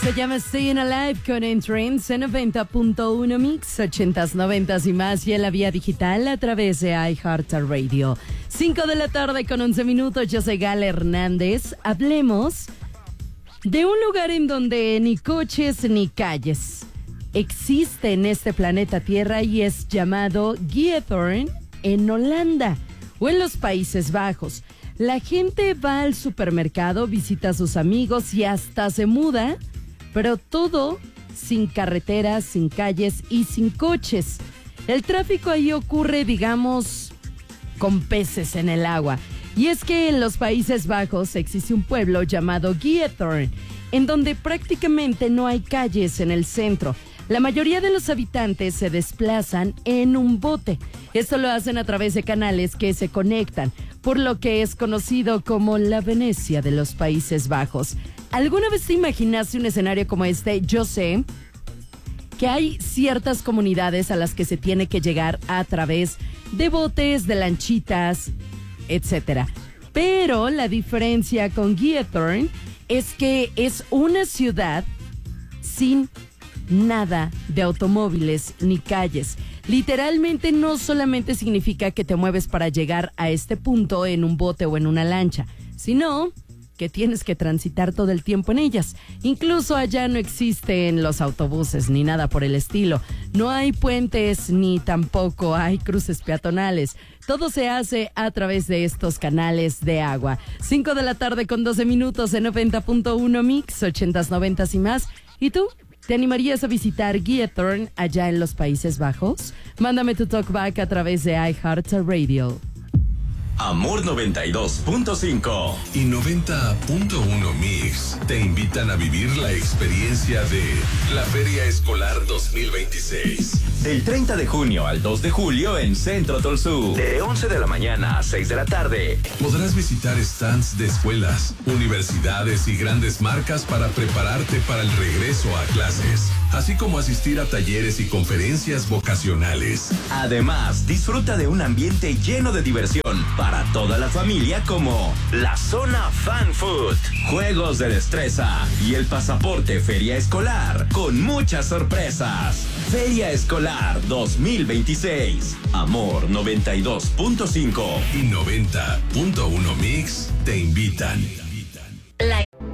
Se llama Staying Alive con Entrance en 90.1 Mix, 80s, 90s y más, y en la vía digital a través de iHeartRadio. 5 de la tarde con 11 minutos, yo soy Gala Hernández. Hablemos de un lugar en donde ni coches ni calles existe en este planeta Tierra y es llamado Giethoorn en Holanda o en los Países Bajos. La gente va al supermercado, visita a sus amigos y hasta se muda, pero todo sin carreteras, sin calles y sin coches. El tráfico ahí ocurre, digamos, con peces en el agua. Y es que en los Países Bajos existe un pueblo llamado Giethoorn, en donde prácticamente no hay calles en el centro. La mayoría de los habitantes se desplazan en un bote. Esto lo hacen a través de canales que se conectan, por lo que es conocido como la Venecia de los Países Bajos. ¿Alguna vez te imaginaste un escenario como este? Yo sé que hay ciertas comunidades a las que se tiene que llegar a través de botes, de lanchitas, etcétera. Pero la diferencia con Giethoorn es que es una ciudad sin nada de automóviles ni calles. Literalmente no solamente significa que te mueves para llegar a este punto en un bote o en una lancha, sino que tienes que transitar todo el tiempo en ellas. Incluso allá no existen los autobuses ni nada por el estilo. No hay puentes ni tampoco hay cruces peatonales. Todo se hace a través de estos canales de agua. 5 de la tarde con 12 minutos en 90.1 Mix, 80s, 90s y más. ¿Y tú? ¿Te animarías a visitar Giethoorn allá en los Países Bajos? Mándame tu talkback a través de iHeartRadio. Amor 92.5 y 90.1 Mix te invitan a vivir la experiencia de la Feria Escolar 2026. Del 30 de junio al 2 de julio en Centro Tolsú. De 11 de la mañana a 6 de la tarde. Podrás visitar stands de escuelas, universidades y grandes marcas para prepararte para el regreso a clases, así como asistir a talleres y conferencias vocacionales. Además, disfruta de un ambiente lleno de diversión para toda la familia, como la zona Fan Food, juegos de destreza y el pasaporte Feria Escolar con muchas sorpresas. Feria Escolar 2026. Amor 92.5 y 90.1 Mix te invitan.